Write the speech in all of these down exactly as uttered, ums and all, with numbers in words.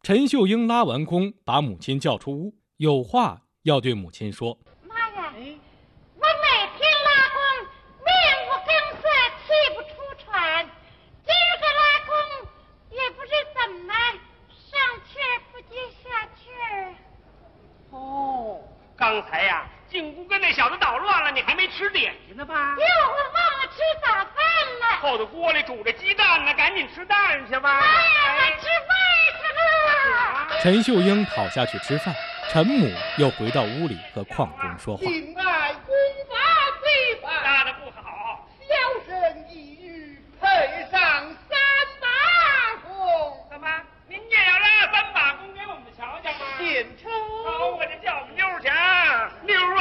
陈秀英拉完弓，把母亲叫出屋，有话要对母亲说。 妈呀，哎、我每天拉弓，面无根色，气不出喘。今儿个拉弓，也不知怎么上气儿不接下气儿。 哦，刚才呀、啊，进屋跟那小子捣乱了，你还没吃点心呢吧？ 哟，我忘了吃早饭了。 后头锅里煮着鸡蛋呢，赶紧吃蛋去吧。 妈呀，我吃饭去了。 陈秀英跑下去吃饭，陈母又回到屋里和邝中说话。 敬爱功法非凡， 拉的不好， 小生一语配上三把弓。 怎么，您也要拉三把弓给我们瞧瞧吗？ 献丑。 好，我就叫我们妞儿去啊，妞儿啊！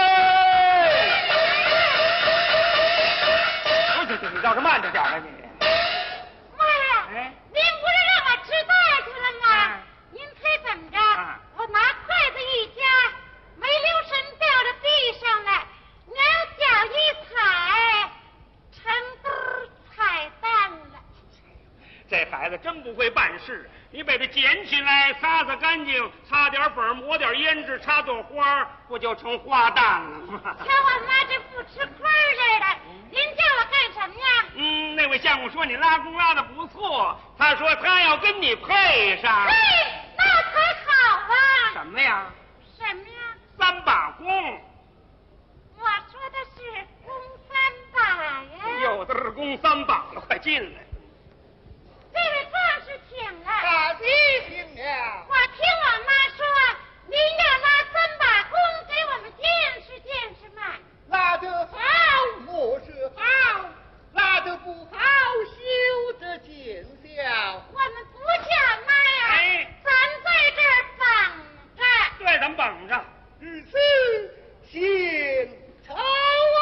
不是，你倒是慢着点吧你。 妈呀，哎、您不是让我吃饭去了吗？啊、您猜怎么着？啊、我拿筷子一夹，没留神掉到地上了，两脚一踩，成兜踩蛋了。 这孩子真不会办事，你把它捡起来，擦擦干净，擦点粉，抹点胭脂，插朵花，不就成花旦了吗？ 瞧我妈这不吃亏似的，您叫我干什么呀？ 嗯，那位相公说你拉弓拉的不错，他说他要跟你配上。 嘿，那才好啊！ 什么呀？ 什么呀？ 三把弓。 我说的是弓三把呀。 有的是弓三把了，快进来。 这位壮士请了。 大吉请了。 我听我妈说，您要拉三把弓给我们见识见识嘛。 拉得好，莫是好；拉得不好，休得见笑。 我们不叫妈呀， 哎， 咱在这儿绑着。 对，咱们绑着。 如此，献丑啊！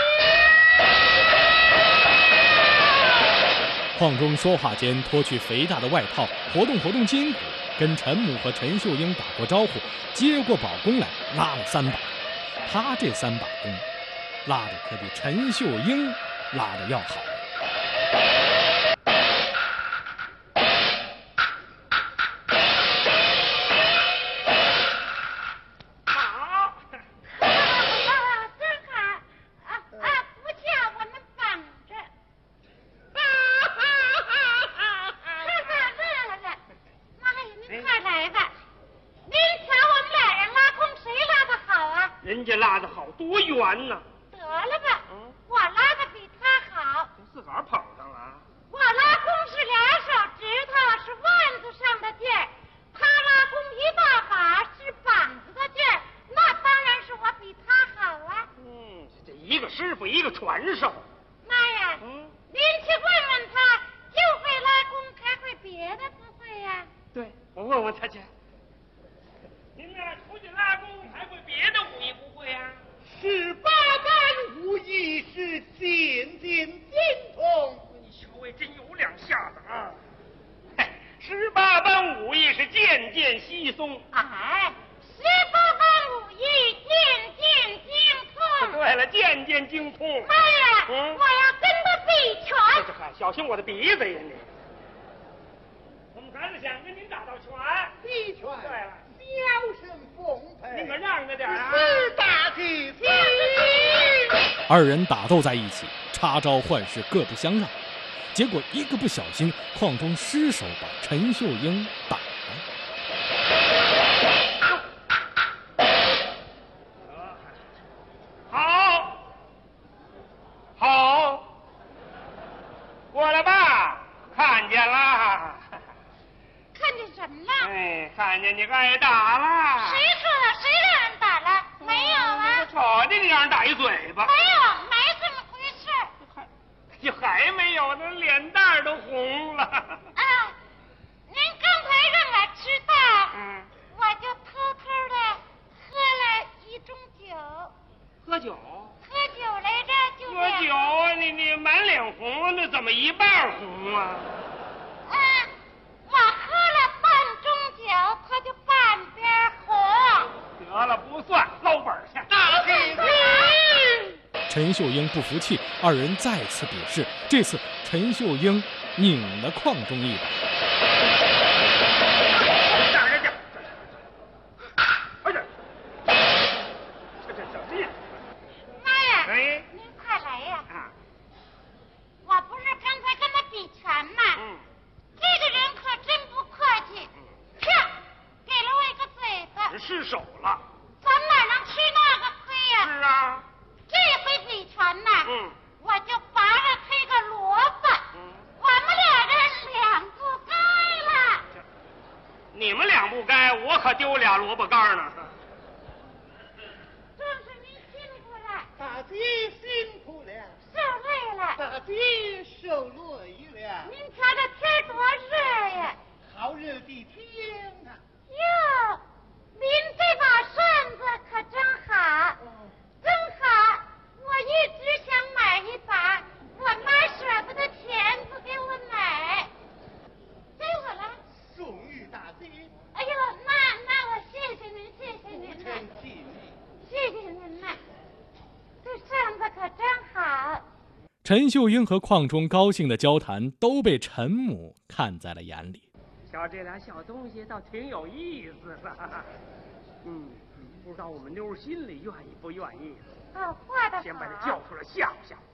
邝中说话间脱去肥大的外套，活动活动筋骨，跟陈母和陈秀英打过招呼，接过宝弓来拉了三把。他这三把弓拉的可比陈秀英拉的要好。 好， 真好啊啊！不叫我们绑着。乐了了，妈呀，您快来吧！您瞧我们俩人拉弓，谁拉的好啊？ 人家拉的好，多圆呢。 得了吧，嗯、我拉的比他好。 自个儿捧上了。 我拉弓是俩手指头，是腕子上的劲儿；他拉弓一大把，是膀子的劲儿。那当然是我比他好啊。 嗯，这一个师傅，一个传授。 妈呀，嗯，您去问问他，就会拉弓，还会别的不会呀、啊？ 对，我问问他去。您呢，出去拉弓，还会别的武艺不会呀、啊？ 十八般武艺是渐渐精通。 你小尉真有两下子啊！嘿，十八般武艺是渐渐稀松。 哎，十八般武艺渐渐精通。 对了，渐渐精通。 妈呀， 嗯、 我要跟他比拳。 这这小心我的鼻子呀你！我们孩子想跟您打道拳。 比拳。 对了。 小生奉陪， 你可让着点啊！ 是大吉吉。 二人打斗在一起，插招换式，各不相让。结果一个不小心，邝中失手把陈秀英打了。 好，好，过来吧，看见了。 看见什么了？ 哎，看见你挨打了。 谁说的？谁让人打了？没有啊。 瞅见你让人打一嘴巴。 没有，没这么回事。 还，就还没有，那脸蛋都红了。 啊，您刚才让我知道，嗯，我就偷偷的喝了一盅酒。 喝酒？ 喝酒来着，就喝酒啊！你你满脸红，那怎么一半红啊？ 啊。我喝了半盅酒，他就半边红。 得了，不算，捞本去。 大吉吉！ 陈秀英不服气，二人再次比试。这次陈秀英拧了邝中一把。 你们俩不该，我可丢俩萝卜干呢。 壮士您辛苦了， 大姐辛苦了， 受累了， 大姐受累了。 您瞧这天多热呀！ 好热的天呐！ 哟，您这把扇子可真好，真好！我一直想买一把，我妈舍不得钱不给我买，给我了。 送与大姐。 哎呦，那那我谢谢您，谢谢您不呐， 成敬意。 谢谢您呐，这扇子可真好。 陈秀英和邝忠高兴的交谈都被陈母看在了眼里。 瞧这俩小东西倒挺有意思的。嗯，不知道我们妞心里愿意不愿意。 哦，画的好。 先把他叫出来吓唬吓唬。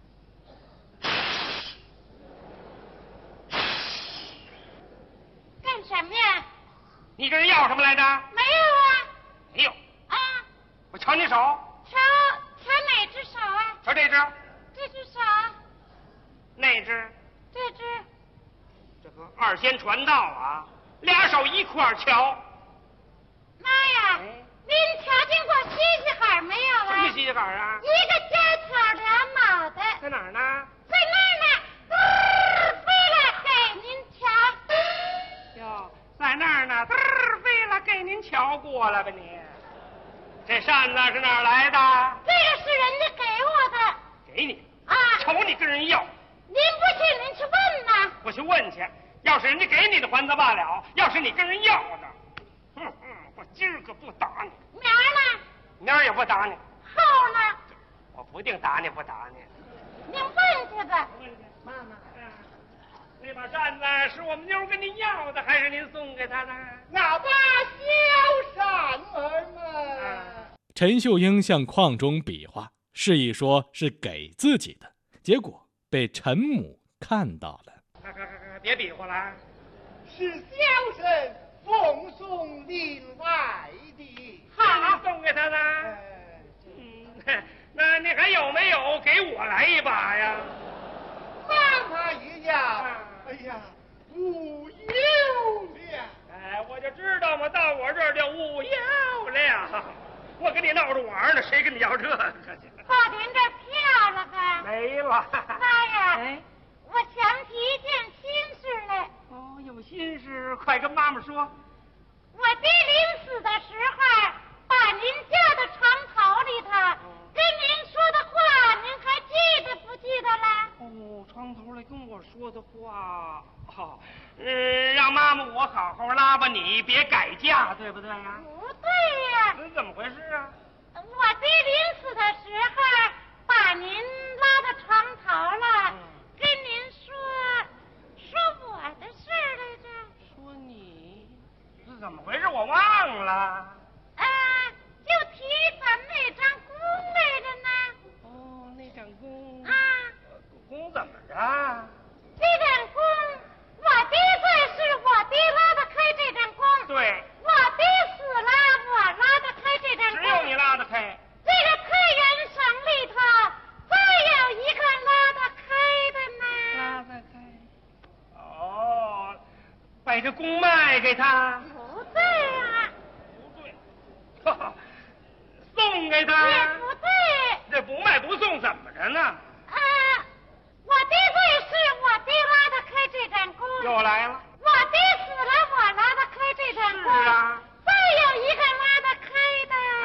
干什么呀？ 你跟人要什么来着？ 没有啊。 没有。 啊， 我瞧你手。 瞧瞧哪只手啊？ 瞧这只。 这只手。 那只。 这只。 这个二仙传道啊，俩手一块儿瞧。 妈呀！ 哎您瞧见过西西海没有啊？ 什么西西海啊？ 一个尖挑两脑袋。 在哪儿呢？ 在那儿呢，嘚飞了给您瞧。 哟，在那儿呢，嘚儿飞了，给您瞧过了吧你？这扇子是哪儿来的？ 这个是人家给我的。 给你啊！ 瞅你跟人要。 您不信，您去问呐。 我去问去，要是人家给你的还则罢了，要是你跟人要的，哼哼，我今儿个不打你， 明儿呢？ 明儿也不打你， 后呢？ 我不定打你不打你。 您问去吧。 妈妈，那把扇子是我们妞跟您要的，还是您送给她的？ 那把小扇儿嘛。 陈秀英向邝忠比划，示意说是给自己的，结果被陈母看到了。 别比划了， 是小生奉送另外的。 好，送给他的。嗯，那你还有没有给我来一把呀？ 妈妈也要。哎呀，无有了。 哎，我就知道嘛，到我这儿就无有了。我跟你闹着玩呢，谁跟你要这个去？ 报您这票了吧？ 没了。 妈呀！ 哎， 我想起一件心事来。 哦，有心事，快跟妈妈说。 我爹临死的时候，把您叫到床头里头，跟您说的话，您还记得不记得了？ 哦，床头里跟我说的话，好、哦，嗯，让妈妈我好好拉吧你，别改嫁，对不对呀？ 不对呀。 怎么回事啊？ 我爹临死的时候，把您拉到床头了，嗯、跟您说说我的事儿来着。 说你是怎么回事？我忘了。 啊，就提咱们那张弓来着呢。 哦，那张弓。 啊。 弓怎么着？ 这张弓，我爹在世，我爹拉得开这张弓。 对。 我爹死了，我拉得开这张弓。 只有你拉得开。 这个太原省里头，再有一个拉得开的呢。 拉得开。哦，把这弓卖给他。 不对啊。 不对。哈哈，送给他。 也不对。 这不卖不送怎么着呢？ 啊，我爹在世，我爹拉得开这张弓。 又来了。